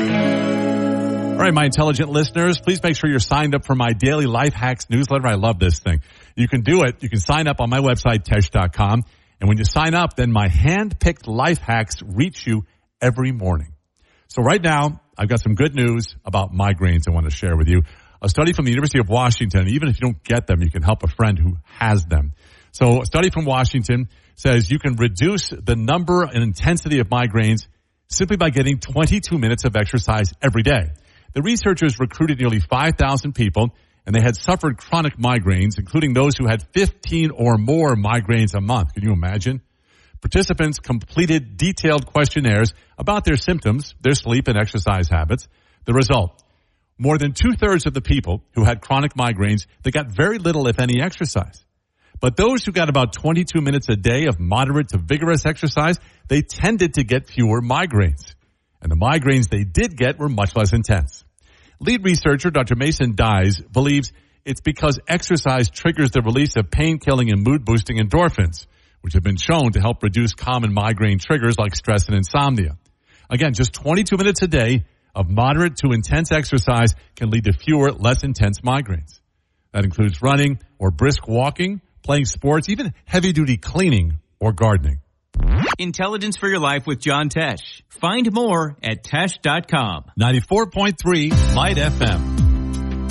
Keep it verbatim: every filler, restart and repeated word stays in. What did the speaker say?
All right, my intelligent listeners, please make sure you're signed up for my daily life hacks newsletter. I love this thing. You can do it. You can sign up on my website, tesh dot com. And when you sign up, then my hand-picked life hacks reach you every morning. So right now, I've got some good news about migraines I want to share with you. A study from the University of Washington, even if you don't get them, you can help a friend who has them. So a study from Washington says you can reduce the number and intensity of migraines simply by getting twenty-two minutes of exercise every day. The researchers recruited nearly five thousand people, and they had suffered chronic migraines, including those who had fifteen or more migraines a month. Can you imagine? Participants completed detailed questionnaires about their symptoms, their sleep, and exercise habits. The result, more than two-thirds of the people who had chronic migraines, they got very little, if any, exercise. But those who got about twenty-two minutes a day of moderate to vigorous exercise, they tended to get fewer migraines. And the migraines they did get were much less intense. Lead researcher Doctor Mason Dyes believes it's because exercise triggers the release of pain-killing and mood-boosting endorphins, which have been shown to help reduce common migraine triggers like stress and insomnia. Again, just twenty-two minutes a day of moderate to intense exercise can lead to fewer, less intense migraines. That includes running or brisk walking, playing sports, even heavy-duty cleaning or gardening. Intelligence for your life with John Tesh. Find more at tesh dot com. ninety-four point three Light F M.